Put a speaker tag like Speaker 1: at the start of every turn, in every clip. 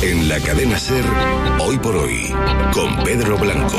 Speaker 1: En la cadena SER, Hoy por Hoy, con Pedro Blanco.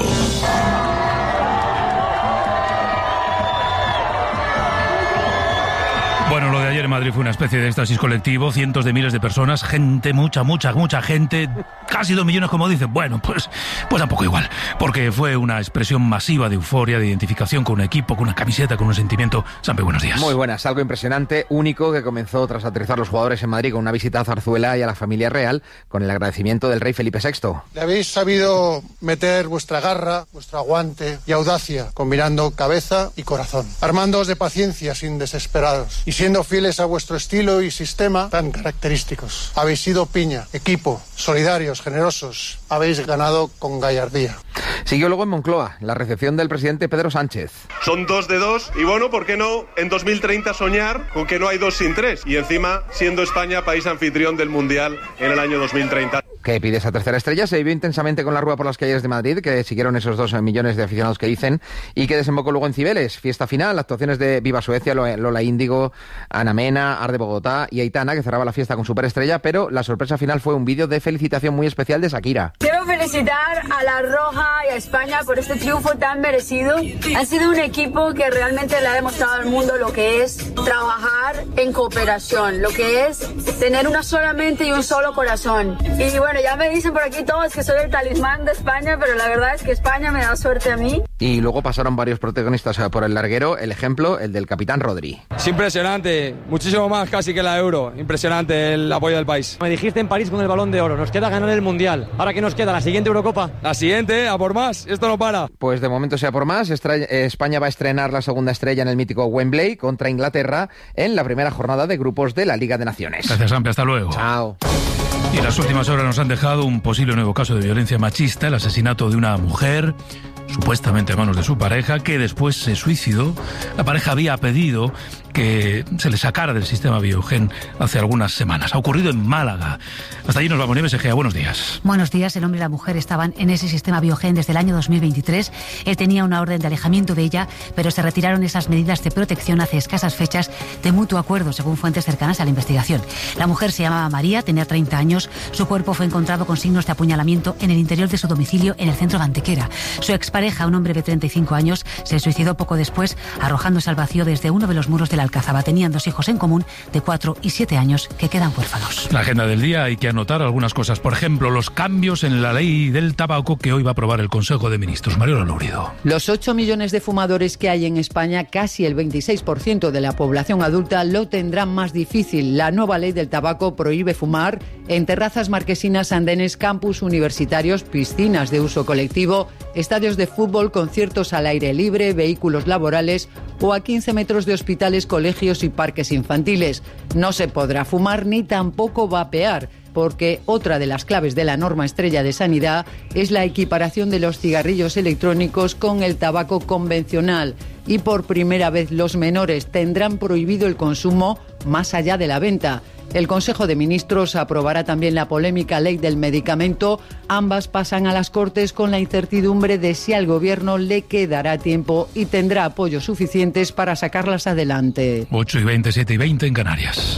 Speaker 2: Bueno, lo de ayer en Madrid fue una especie de éxtasis colectivo, cientos de miles de personas, gente, mucha gente, casi 2 millones como dicen. Bueno, pues tampoco igual, porque fue una expresión masiva de euforia, de identificación con un equipo, con una camiseta, con un sentimiento. Sampe, buenos días.
Speaker 3: Muy buenas, algo impresionante, único, que comenzó tras aterrizar los jugadores en Madrid con una visita a Zarzuela y a la familia real, con el agradecimiento del rey Felipe VI.
Speaker 4: Le habéis sabido meter vuestra garra, vuestro aguante y audacia, combinando cabeza y corazón, armándoos de paciencia sin desesperados y siendo fieles a vuestro estilo y sistema tan característicos. Habéis sido piña, equipo, solidarios, generosos. Habéis ganado con gallardía.
Speaker 3: Siguió luego en Moncloa, la recepción del presidente Pedro Sánchez.
Speaker 5: Son 2 de 2 y bueno, ¿por qué no en 2030 soñar con que no hay 2 sin 3? Y encima, siendo España país anfitrión del Mundial en el año 2030.
Speaker 3: Que pide esa tercera estrella se vivió intensamente con la Rúa por las calles de Madrid, que siguieron esos 2 millones de aficionados que dicen, y que desembocó luego en Cibeles. Fiesta final, actuaciones de Viva Suecia, Lola Índigo, Ana Mena, Arde Bogotá y Aitana, que cerraba la fiesta con superestrella, pero la sorpresa final fue un vídeo de felicitación muy especial de Shakira.
Speaker 6: Quiero felicitar a La Roja y a España por este triunfo tan merecido. Han sido un equipo que realmente le ha demostrado al mundo lo que es trabajar en cooperación, lo que es tener una sola mente y un solo corazón. Y bueno, ya me dicen por aquí todos que soy el talismán de España, pero la verdad es que España me da suerte a mí.
Speaker 3: Y luego pasaron varios protagonistas por el larguero, el ejemplo, el del capitán Rodri.
Speaker 7: Es impresionante, muchísimo más casi que la Euro, impresionante el apoyo del país.
Speaker 8: Me dijiste en París con el Balón de Oro, nos queda ganar el Mundial. ¿Ahora qué nos queda? ¿La siguiente Eurocopa?
Speaker 7: La siguiente, a por más, esto no para.
Speaker 3: Pues de momento sea por más, España va a estrenar la segunda estrella en el mítico Wembley contra Inglaterra en la primera jornada de grupos de la Liga de Naciones.
Speaker 2: Gracias, Sampe, hasta luego.
Speaker 3: Chao.
Speaker 2: Y en las últimas horas nos han dejado un posible nuevo caso de violencia machista, el asesinato de una mujer, supuestamente a manos de su pareja, que después se suicidó. La pareja había pedido que se le sacara del sistema Biogen hace algunas semanas. Ha ocurrido en Málaga. Hasta allí nos vamos, Nieves Egea. Buenos días.
Speaker 9: Buenos días. El hombre y la mujer estaban en ese sistema Biogen desde el año 2023. Él tenía una orden de alejamiento de ella, pero se retiraron esas medidas de protección hace escasas fechas de mutuo acuerdo, según fuentes cercanas a la investigación. La mujer se llamaba María, tenía 30 años. Su cuerpo fue encontrado con signos de apuñalamiento en el interior de su domicilio en el centro de Antequera. Su expareja, un hombre de 35 años, se suicidó poco después, arrojándose al vacío desde uno de los muros de la Alcazaba. Tenían 2 hijos en común de 4 y 7 años que quedan huérfanos.
Speaker 2: La agenda del día, hay que anotar algunas cosas. Por ejemplo, los cambios en la ley del tabaco que hoy va a aprobar el Consejo de Ministros. Mariola Lourido.
Speaker 10: Los 8 millones de fumadores que hay en España, casi el 26% de la población adulta, lo tendrán más difícil. La nueva ley del tabaco prohíbe fumar en terrazas marquesinas, andenes, campus universitarios, piscinas de uso colectivo, estadios de fútbol, conciertos al aire libre, vehículos laborales o a 15 metros de hospitales, colegios y parques infantiles. No se podrá fumar ni tampoco vapear, porque otra de las claves de la norma estrella de sanidad es la equiparación de los cigarrillos electrónicos con el tabaco convencional. Y por primera vez los menores tendrán prohibido el consumo más allá de la venta. El Consejo de Ministros aprobará también la polémica ley del medicamento. Ambas pasan a las Cortes con la incertidumbre de si al Gobierno le quedará tiempo y tendrá apoyos suficientes para sacarlas adelante.
Speaker 2: 8:20, 7:20 en Canarias.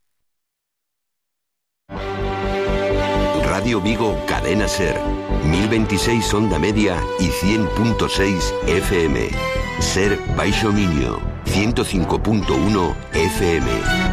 Speaker 1: Radio Vigo, Cadena SER, 1026 onda media y 100.6 FM. SER Baixo Miño, 105.1 FM.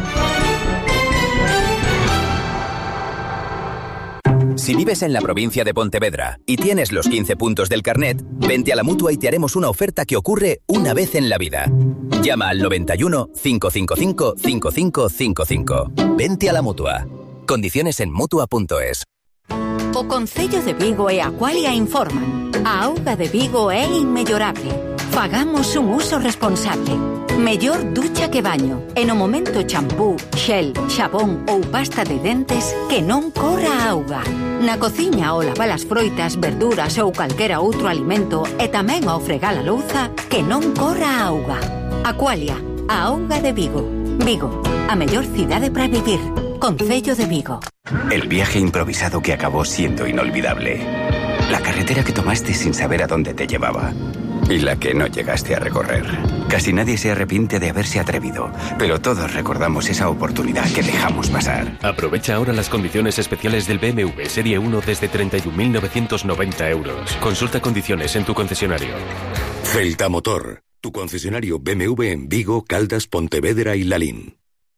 Speaker 11: Si vives en la provincia de Pontevedra y tienes los 15 puntos del carnet, vente a la Mutua y te haremos una oferta que ocurre una vez en la vida. Llama al 91 555 5555. Vente a la Mutua. Condiciones en Mutua.es.
Speaker 12: O Concello de Vigo e Aqualia informan. A auga de Vigo é inmellorable. Fagamos un uso responsable. Mellor ducha que baño. E no momento champú, xel, xabón ou pasta de dentes, que non corra a auga. Na cociña ao lavar as froitas, verduras ou calquera outro alimento e tamén ao fregar a louza, que non corra a auga. Aqualia, a auga de Vigo. Vigo, a mellor cidade para vivir. Concello de Vigo.
Speaker 13: El viaje improvisado que acabó siendo inolvidable. La carretera que tomaste sin saber a dónde te llevaba. Y la que no llegaste a recorrer. Casi nadie se arrepiente de haberse atrevido, pero todos recordamos esa oportunidad que dejamos pasar.
Speaker 14: Aprovecha ahora las condiciones especiales del BMW Serie 1 desde 31.990 euros. Consulta condiciones en tu concesionario.
Speaker 1: Celta Motor, tu concesionario BMW en Vigo, Caldas, Pontevedra y Lalín.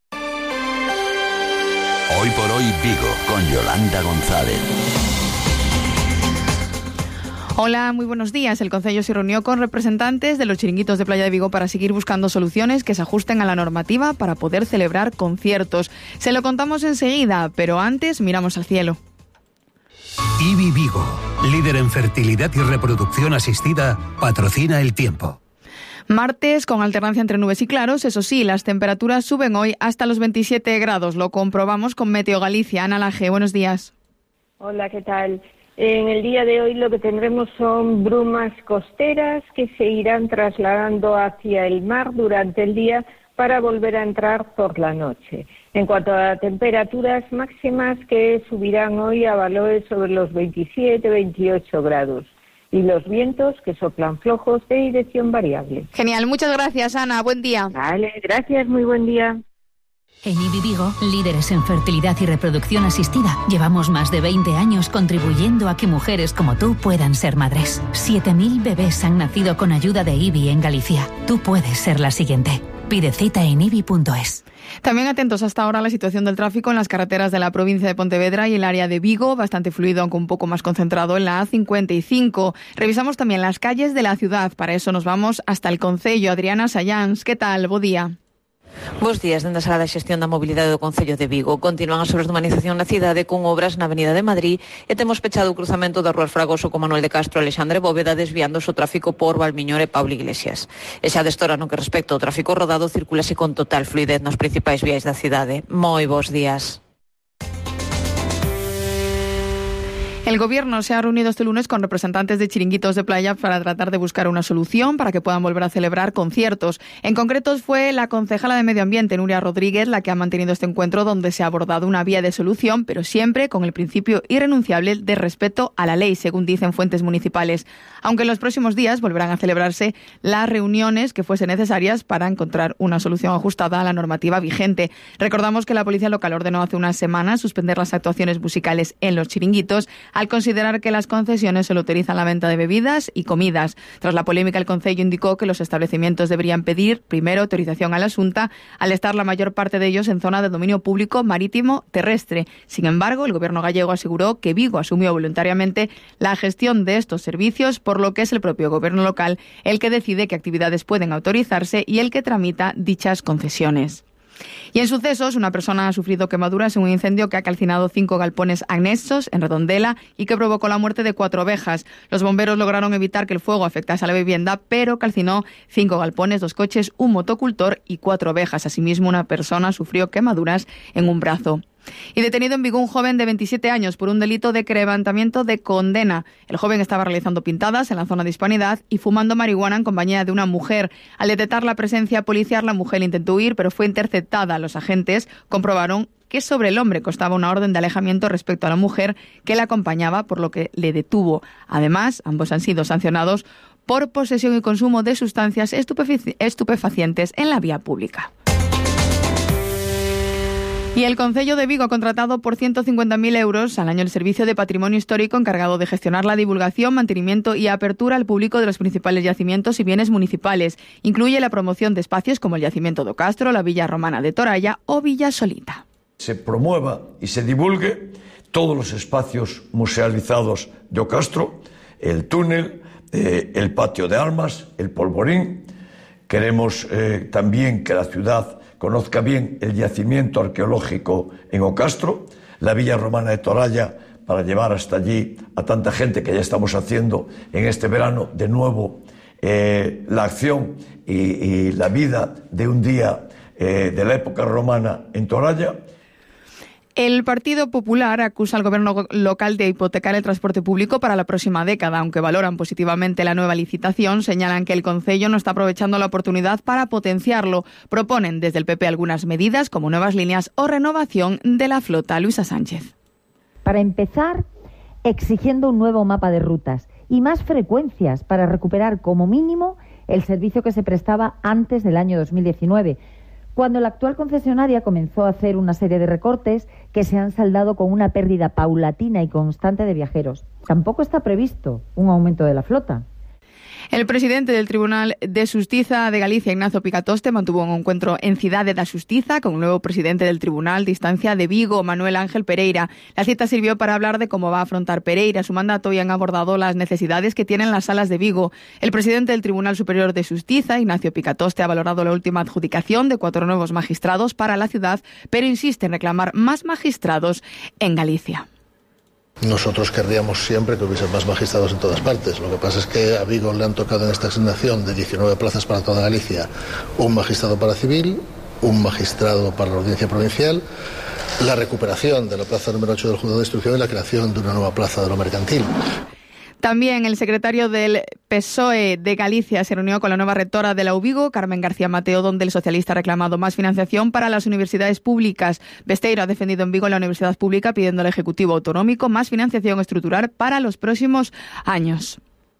Speaker 15: Hoy por hoy Vigo, con Yolanda González.
Speaker 16: Hola, muy buenos días. El Concello se reunió con representantes de los chiringuitos de Playa de Vigo para seguir buscando soluciones que se ajusten a la normativa para poder celebrar conciertos. Se lo contamos enseguida, pero antes miramos al cielo.
Speaker 17: IBI Vigo, líder en fertilidad y reproducción asistida, patrocina el tiempo.
Speaker 16: Martes con alternancia entre nubes y claros, eso sí, las temperaturas suben hoy hasta los 27 grados. Lo comprobamos con Meteo Galicia. Ana Laje, buenos días.
Speaker 18: Hola, ¿qué tal? En el día de hoy lo que tendremos son brumas costeras que se irán trasladando hacia el mar durante el día para volver a entrar por la noche. En cuanto a temperaturas máximas que subirán hoy a valores sobre los 27-28 grados. Y los vientos que soplan flojos de dirección variable.
Speaker 16: Genial, muchas gracias, Ana. Buen día.
Speaker 18: Vale, gracias, muy buen día.
Speaker 9: En IBI Vigo, líderes en fertilidad y reproducción asistida, llevamos más de 20 años contribuyendo a que mujeres como tú puedan ser madres. 7.000 bebés han nacido con ayuda de IBI en Galicia. Tú puedes ser la siguiente. Pide cita en ibi.es.
Speaker 16: También atentos hasta ahora a la situación del tráfico en las carreteras de la provincia de Pontevedra y el área de Vigo, bastante fluido, aunque un poco más concentrado en la A55. Revisamos también las calles de la ciudad. Para eso nos vamos hasta el Concello. Adriana Sayans, ¿qué tal? Bo día.
Speaker 19: Bos días, dende a Sala de Xestión da Mobilidade do Concello de Vigo. Continúan as obras de urbanización na cidade con obras na Avenida de Madrid e temos pechado o cruzamento da Rúa Fragoso con Manuel de Castro e Alexandre Bóveda desviándose o tráfico por Valmiñor e Pablo Iglesias. E xa destora no que respecta ao tráfico rodado circulase con total fluidez nas principais vías da cidade. Moi bos días.
Speaker 16: El Gobierno se ha reunido este lunes con representantes de chiringuitos de playa para tratar de buscar una solución para que puedan volver a celebrar conciertos. En concreto fue la concejala de Medio Ambiente, Nuria Rodríguez, la que ha mantenido este encuentro donde se ha abordado una vía de solución, pero siempre con el principio irrenunciable de respeto a la ley, según dicen fuentes municipales. Aunque en los próximos días volverán a celebrarse las reuniones que fuesen necesarias para encontrar una solución ajustada a la normativa vigente. Recordamos que la Policía Local ordenó hace unas semanas suspender las actuaciones musicales en los chiringuitos al considerar que las concesiones solo utilizan la venta de bebidas y comidas. Tras la polémica, el Concello indicó que los establecimientos deberían pedir primero autorización a la Xunta, al estar la mayor parte de ellos en zona de dominio público marítimo terrestre. Sin embargo, el Gobierno gallego aseguró que Vigo asumió voluntariamente la gestión de estos servicios, por lo que es el propio Gobierno local el que decide qué actividades pueden autorizarse y el que tramita dichas concesiones. Y en sucesos, una persona ha sufrido quemaduras en un incendio que ha calcinado 5 galpones anexos en Redondela y que provocó la muerte de 4 ovejas. Los bomberos lograron evitar que el fuego afectase a la vivienda, pero calcinó 5 galpones, 2 coches, un motocultor y 4 ovejas. Asimismo, una persona sufrió quemaduras en un brazo. Y detenido en Vigo un joven de 27 años por un delito de quebrantamiento de condena. El joven estaba realizando pintadas en la zona de Hispanidad y fumando marihuana en compañía de una mujer. Al detectar la presencia policial, la mujer intentó huir, pero fue interceptada. Los agentes comprobaron que sobre el hombre constaba una orden de alejamiento respecto a la mujer que le acompañaba, por lo que le detuvo. Además, ambos han sido sancionados por posesión y consumo de sustancias estupefacientes en la vía pública. Y el Concello de Vigo ha contratado por 150.000 euros al año el Servicio de Patrimonio Histórico encargado de gestionar la divulgación, mantenimiento y apertura al público de los principales yacimientos y bienes municipales. Incluye la promoción de espacios como el Yacimiento do Castro, la Villa Romana de Toralla o Villa Solita.
Speaker 20: Se promueva y se divulgue todos los espacios musealizados de Castro, el túnel, el patio de armas, el polvorín. Queremos también que la ciudad conozca bien el yacimiento arqueológico en Ocastro, la Villa Romana de Toralla, para llevar hasta allí a tanta gente que ya estamos haciendo en este verano de nuevo la acción y la vida de un día de la época romana en Toralla.
Speaker 16: El Partido Popular acusa al Gobierno local de hipotecar el transporte público para la próxima década. Aunque valoran positivamente la nueva licitación, señalan que el Concello no está aprovechando la oportunidad para potenciarlo. Proponen desde el PP algunas medidas como nuevas líneas o renovación de la flota. Luisa Sánchez.
Speaker 21: Para empezar, exigiendo un nuevo mapa de rutas y más frecuencias para recuperar como mínimo el servicio que se prestaba antes del año 2019, cuando la actual concesionaria comenzó a hacer una serie de recortes que se han saldado con una pérdida paulatina y constante de viajeros. Tampoco está previsto un aumento de la flota.
Speaker 16: El presidente del Tribunal de Xustiza de Galicia, Ignacio Picatoste, mantuvo un encuentro en Cidade da Xustiza con el nuevo presidente del Tribunal de Instancia de Vigo, Manuel Ángel Pereira. La cita sirvió para hablar de cómo va a afrontar Pereira su mandato y han abordado las necesidades que tienen las salas de Vigo. El presidente del Tribunal Superior de Xustiza, Ignacio Picatoste, ha valorado la última adjudicación de 4 nuevos magistrados para la ciudad, pero insiste en reclamar más magistrados en Galicia.
Speaker 22: Nosotros querríamos siempre que hubiese más magistrados en todas partes. Lo que pasa es que a Vigo le han tocado en esta asignación de 19 plazas para toda Galicia un magistrado para civil, un magistrado para la audiencia provincial, la recuperación de la plaza número 8 del juzgado de instrucción y la creación de una nueva plaza de lo mercantil.
Speaker 16: También el secretario del PSOE de Galicia se reunió con la nueva rectora de la UVigo, Carmen García Mateo, donde el socialista ha reclamado más financiación para las universidades públicas. Besteiro ha defendido en Vigo la universidad pública pidiendo al Ejecutivo Autonómico más financiación estructural para los próximos años.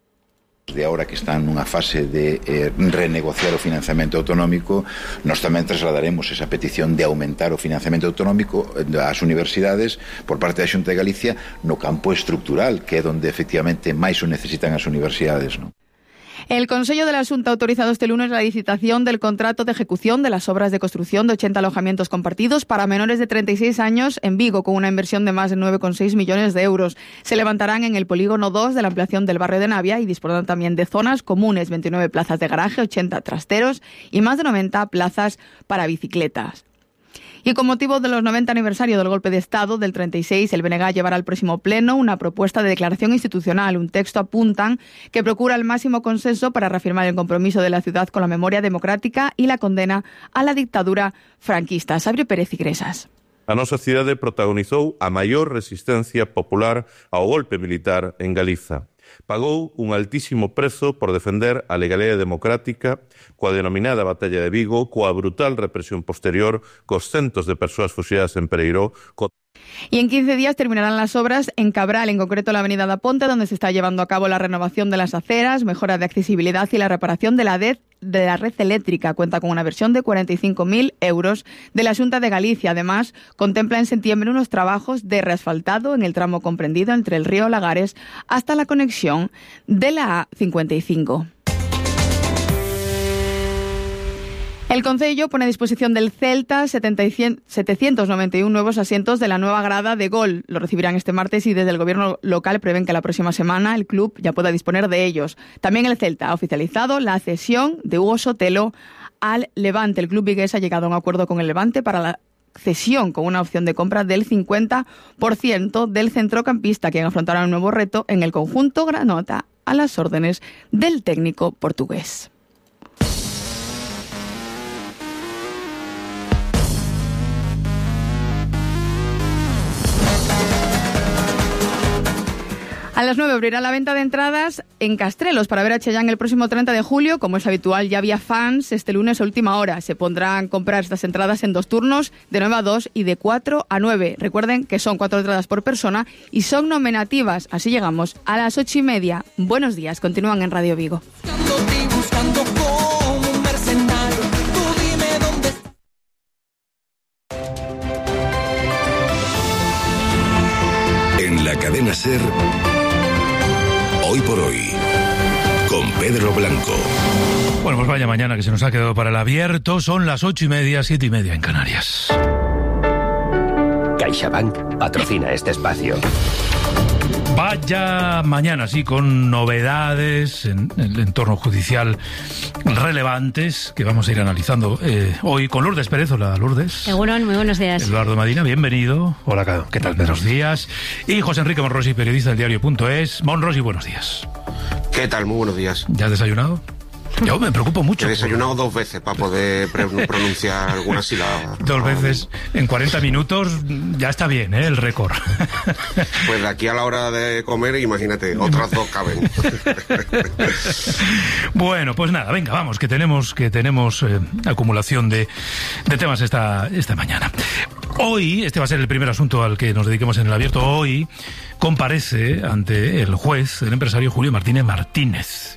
Speaker 23: De ahora que están nunha fase de renegociar o financiamento autonómico, nós tamén trasladaremos esa petición de aumentar o financiamento autonómico ás universidades por parte da Xunta de Galicia no campo estructural, que é onde efectivamente máis o necesitan as universidades, non?
Speaker 16: El Consello de la Xunta ha autorizado este lunes la licitación del contrato de ejecución de las obras de construcción de 80 alojamientos compartidos para menores de 36 años en Vigo, con una inversión de más de 9,6 millones de euros. Se levantarán en el polígono 2 de la ampliación del barrio de Navia y dispondrán también de zonas comunes, 29 plazas de garaje, 80 trasteros y más de 90 plazas para bicicletas. Y con motivo de los 90 aniversario del golpe de Estado del 36, el BNG llevará al próximo pleno una propuesta de declaración institucional. Un texto, apuntan, que procura el máximo consenso para reafirmar el compromiso de la ciudad con la memoria democrática y la condena a la dictadura franquista. Sabrio Pérez Igresas.
Speaker 24: A nosa cidade protagonizou a maior resistencia popular ao golpe militar en Galiza. Pagou un altísimo prezo por defender a legalidade democrática, coa denominada Batalla de Vigo, coa brutal represión posterior, cos centos de persoas fusiladas en Pereiró.
Speaker 16: Y en 15 días terminarán las obras en Cabral, en concreto la avenida da Ponte, donde se está llevando a cabo la renovación de las aceras, mejora de accesibilidad y la reparación de la red eléctrica. Cuenta con una versión de 45.000 euros de la Xunta de Galicia. Además, contempla en septiembre unos trabajos de reasfaltado en el tramo comprendido entre el río Lagares hasta la conexión de la A55. El Concello pone a disposición del Celta 791 nuevos asientos de la nueva grada de Gol. Lo recibirán este martes y desde el gobierno local prevén que la próxima semana el club ya pueda disponer de ellos. También el Celta ha oficializado la cesión de Hugo Sotelo al Levante. El club vigués ha llegado a un acuerdo con el Levante para la cesión con una opción de compra del 50% del centrocampista, quien afrontará un nuevo reto en el conjunto granota a las órdenes del técnico portugués. A las 9 abrirá la venta de entradas en Castrelos para ver a Chayanne el próximo 30 de julio. Como es habitual, ya había fans este lunes a última hora. Se pondrán a comprar estas entradas en 2 turnos, de 9 a 2 y de 4 a 9. Recuerden que son 4 entradas por persona y son nominativas. Así llegamos a las 8:30. Buenos días, continúan en Radio Vigo.
Speaker 1: En la cadena SER, Hoy por Hoy, con Pedro Blanco.
Speaker 2: Bueno, pues vaya mañana que se nos ha quedado para el abierto. Son las 8:30, 7:30 en Canarias.
Speaker 25: CaixaBank patrocina este espacio.
Speaker 2: Vaya mañana, sí, con novedades en el entorno judicial relevantes que vamos a ir analizando hoy con Lourdes Pérez. Hola, Lourdes.
Speaker 26: Egunon, muy buenos días.
Speaker 2: Eduardo Madina, bienvenido. Hola, ¿qué tal? Buenos días. Y José Enrique Monrosi, periodista del diario.es. Monrosi, buenos días.
Speaker 27: ¿Qué tal? Muy buenos días.
Speaker 2: ¿Ya has desayunado? Yo me preocupo mucho.
Speaker 4: He desayunado 2 veces para poder pronunciar alguna sílaba.
Speaker 2: 2 veces en 40 minutos ya está bien, el récord.
Speaker 4: Pues de aquí a la hora de comer, imagínate, otras 2 caben.
Speaker 2: Bueno, pues nada, venga, vamos, que tenemos acumulación de temas esta mañana. Hoy, este va a ser el primer asunto al que nos dediquemos en el abierto, hoy comparece ante el juez el empresario Julio Martínez Martínez,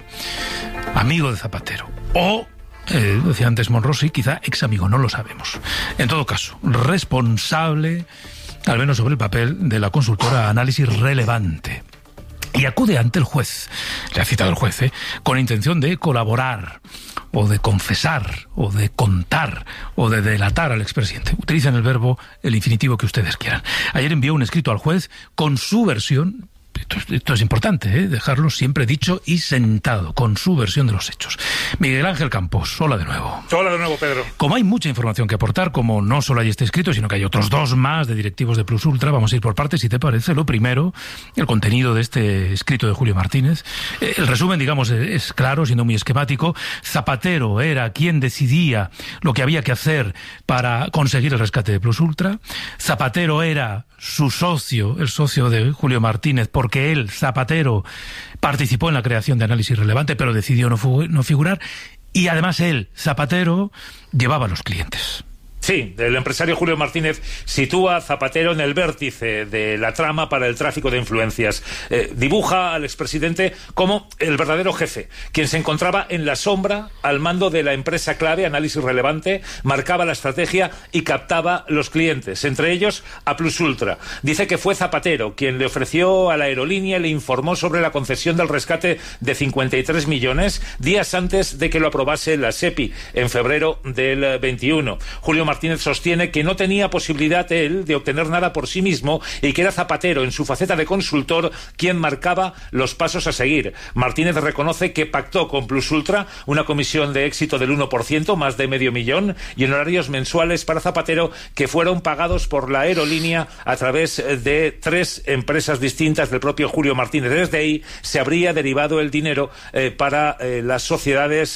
Speaker 2: amigo de Zapatero, o, decía antes Monrosi, quizá ex amigo, no lo sabemos. En todo caso, responsable, al menos sobre el papel, de la consultora Análisis Relevante. Y acude ante el juez, le ha citado el juez, con intención de colaborar, o de confesar, o de contar, o de delatar al expresidente. Utilicen el infinitivo que ustedes quieran. Ayer envió un escrito al juez con su versión. Esto es importante, dejarlo siempre dicho y sentado, con su versión de los hechos. Miguel Ángel Campos, hola de nuevo.
Speaker 5: Hola de nuevo, Pedro.
Speaker 2: Como hay mucha información que aportar, como no solo hay este escrito, sino que hay otros 2 más de directivos de Plus Ultra, vamos a ir por partes, si te parece. Lo primero, el contenido de este escrito de Julio Martínez. El resumen, digamos, es claro, siendo muy esquemático. Zapatero era quien decidía lo que había que hacer para conseguir el rescate de Plus Ultra. Zapatero era su socio, el socio de Julio Martínez, porque él, Zapatero, participó en la creación de Análisis Relevante, pero decidió no figurar, y además él, Zapatero, llevaba a los clientes.
Speaker 5: Sí, el empresario Julio Martínez sitúa a Zapatero en el vértice de la trama para el tráfico de influencias. Dibuja al expresidente como el verdadero jefe, quien se encontraba en la sombra al mando de la empresa clave, Análisis Relevante, marcaba la estrategia y captaba los clientes, entre ellos a Plus Ultra. Dice que fue Zapatero quien le ofreció a la aerolínea y le informó sobre la concesión del rescate de 53 millones días antes de que lo aprobase la SEPI en febrero del 21. Julio Martínez sostiene que no tenía posibilidad él de obtener nada por sí mismo y que era Zapatero, en su faceta de consultor, quien marcaba los pasos a seguir. Martínez reconoce que pactó con Plus Ultra una comisión de éxito del 1%, más de $500,000, y en horarios mensuales para Zapatero que fueron pagados por la aerolínea a través de 3 empresas distintas del propio Julio Martínez. Desde ahí se habría derivado el dinero para las sociedades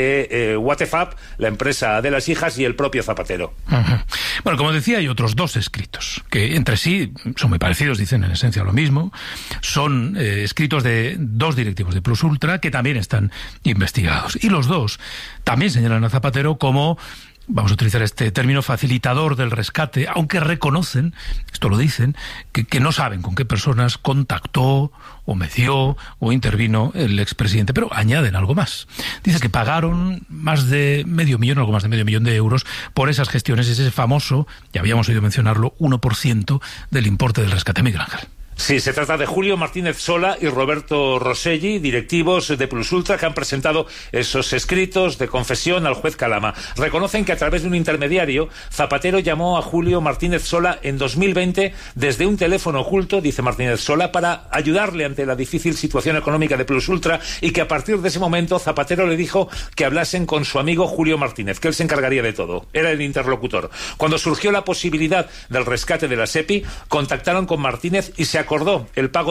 Speaker 5: de Watefab, la empresa de las hijas, y el propio Zapatero.
Speaker 2: Bueno, como decía, hay otros 2 escritos que entre sí son muy parecidos, dicen en esencia lo mismo. Son escritos de 2 directivos de Plus Ultra que también están investigados. Y los 2 también señalan a Zapatero como, vamos a utilizar este término, facilitador del rescate, aunque reconocen, esto lo dicen, que no saben con qué personas contactó o medió o intervino el expresidente, pero añaden algo más. Dice que pagaron más de $500,000, algo más de $500,000 de euros por esas gestiones, ese famoso, ya habíamos oído mencionarlo, 1% del importe del rescate. Miguel Ángel.
Speaker 5: Sí, se trata de Julio Martínez Sola y Roberto Rosselli, directivos de Plus Ultra, que han presentado esos escritos de confesión al juez Calama. Reconocen que a través de un intermediario, Zapatero llamó a Julio Martínez Sola en 2020 desde un teléfono oculto, dice Martínez Sola, para ayudarle ante la difícil situación económica de Plus Ultra, y que a partir de ese momento Zapatero le dijo que hablasen con su amigo Julio Martínez, que él se encargaría de todo. Era el interlocutor. Cuando surgió la posibilidad del rescate de la SEPI, contactaron con Martínez y se acordó el pago